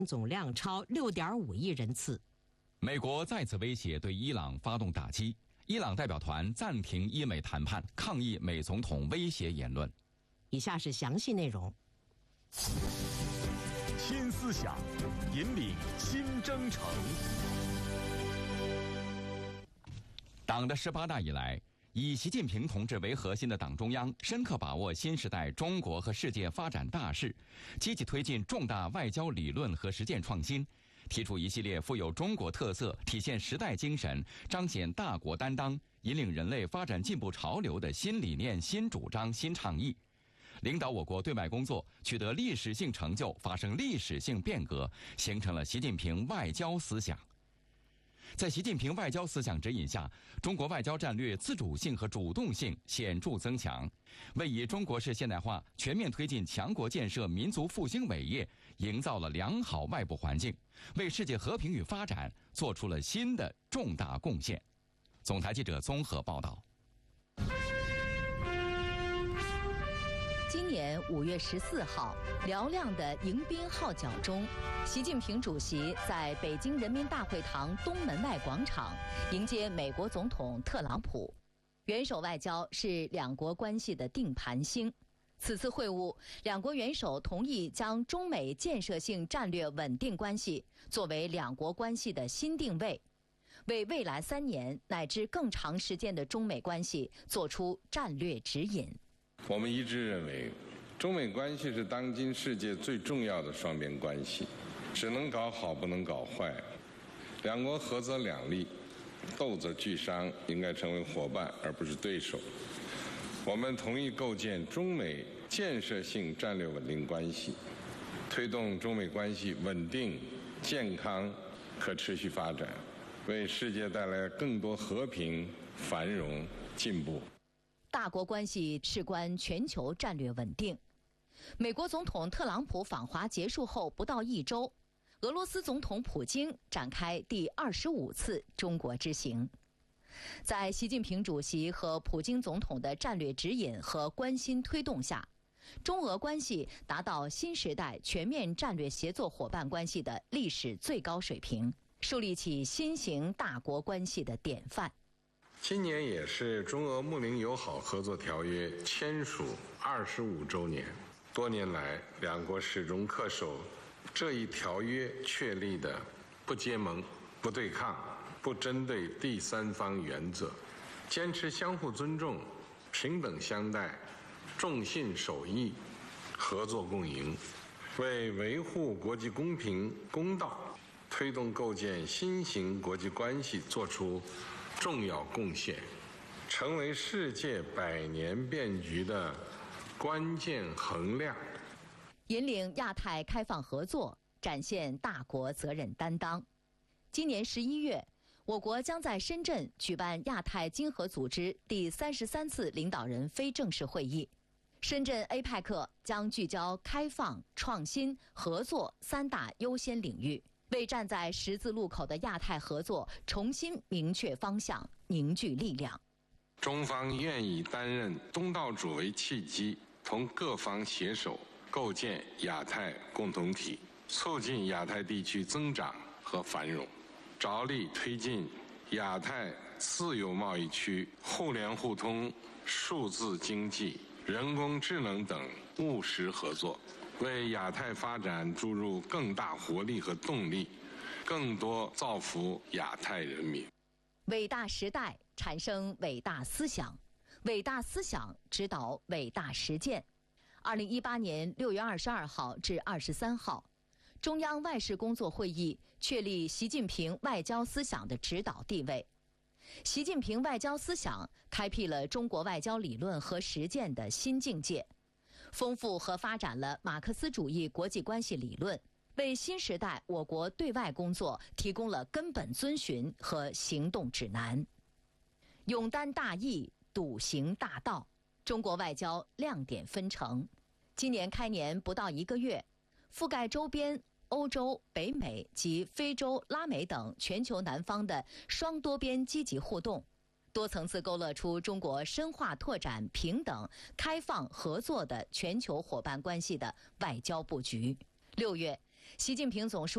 总量超6.5亿人次。 美国再次威胁对伊朗发动打击，伊朗代表团暂停伊美谈判，抗议美总统威胁言论。 以下是详细内容。 新思想，引领新征程。 党的18大以来，以习近平同志为核心的党中央深刻把握新时代中国和世界发展大势，积极推进重大外交理论和实践创新，提出一系列富有中国特色、体现时代精神、彰显大国担当、引领人类发展进步潮流的新理念、新主张、新倡议，领导我国对外工作取得历史性成就，发生历史性变革，形成了习近平外交思想。在习近平外交思想指引下，中国外交战略自主性和主动性显著增强，为以中国式现代化全面推进强国建设、民族复兴伟业营造了良好外部环境，为世界和平与发展做出了新的重大贡献。总台记者综合报道。 今年5月14号，嘹亮的迎宾号角中，习近平主席在北京人民大会堂东门外广场迎接美国总统特朗普。元首外交是两国关系的定盘星。此次会晤，两国元首同意将中美建设性战略稳定关系作为两国关系的新定位，为未来3年乃至更长时间的中美关系做出战略指引。 我们一致认为，中美关系是当今世界最重要的双边关系，只能搞好不能搞坏。两国合则两利，斗则俱伤，应该成为伙伴而不是对手。我们同意构建中美建设性战略稳定关系，推动中美关系稳定、健康、可持续发展，为世界带来更多和平、繁荣、进步。 大国关系事关全球战略稳定。美国总统特朗普访华结束后不到1周，俄罗斯总统普京展开第25次中国之行。在习近平主席和普京总统的战略指引和关心推动下，中俄关系达到新时代全面战略协作伙伴关系的历史最高水平，树立起新型大国关系的典范。 今年也是中俄睦邻友好合作条约签署25周年。多年来，两国始终恪守这一条约确立的不结盟、不对抗、不针对第三方原则，坚持相互尊重、平等相待、重信守义、合作共赢，为维护国际公平公道、推动构建新型国际关系做出重要贡献，成为世界百年变局的关键衡量， 引领亚太开放合作，展现大国责任担当。今年11月，我国将在深圳举办亚太经合组织第33次领导人非正式会议。深圳 APEC 将聚焦开放、创新、合作3大优先领域，为站在十字路口的亚太合作重新明确方向、凝聚力量。 中方愿以担任东道主为契机，同各方携手构建亚太共同体，促进亚太地区增长和繁荣，着力推进亚太自由贸易区互联互通、数字经济、人工智能等务实合作，为亚太发展注入更大活力和动力，更多造福亚太人民。 伟大时代产生伟大思想，伟大思想指导伟大实践。2018年6月22号至23号，中央外事工作会议确立习近平外交思想的指导地位。习近平外交思想开辟了中国外交理论和实践的新境界，丰富和发展了马克思主义国际关系理论，为新时代我国对外工作提供了根本遵循和行动指南。勇担大义，笃行大道，中国外交亮点纷呈。今年开年不到1个月，覆盖周边欧洲、北美及非洲、拉美等全球南方的双多边积极互动，多层次勾勒出中国深化拓展平等、开放、合作的全球伙伴关系的外交布局。6月，习近平总书记